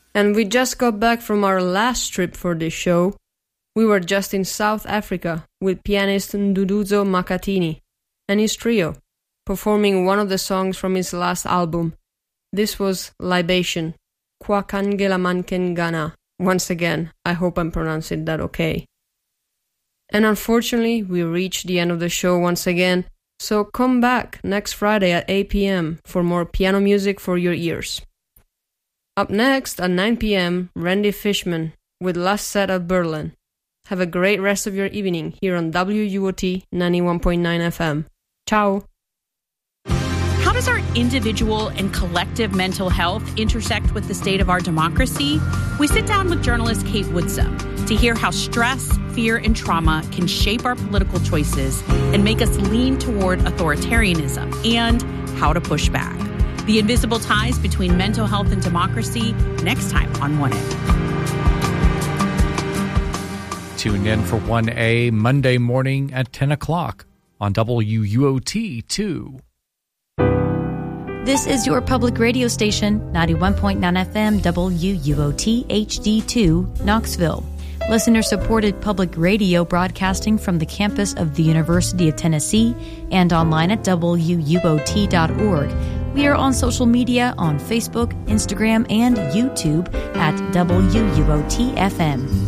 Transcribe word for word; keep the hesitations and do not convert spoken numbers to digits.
And we just got back from our last trip for this show. We were just in South Africa with pianist Nduduzo Makatini and his trio, performing one of the songs from his last album. This was Libation, Kwakangela Mankengana. Once again, I hope I'm pronouncing that okay. And unfortunately, we reached the end of the show once again, so come back next Friday at eight p.m. for more piano music for your ears. Up next at nine p.m., Randy Fishman with Last Set of Berlin. Have a great rest of your evening here on W U O T ninety-one point nine F M. Ciao! How does our individual and collective mental health intersect with the state of our democracy? We sit down with journalist Kate Woodsum to hear how stress, fear, and trauma can shape our political choices and make us lean toward authoritarianism, and how to push back. The invisible ties between mental health and democracy, next time on one A. Tune in for one A Monday morning at ten o'clock on W U O T two. This is your public radio station, ninety-one point nine F M W U O T H D two, Knoxville. Listener-supported public radio broadcasting from the campus of the University of Tennessee and online at W U O T dot org. We are on social media on Facebook, Instagram, and YouTube at W U O T F M.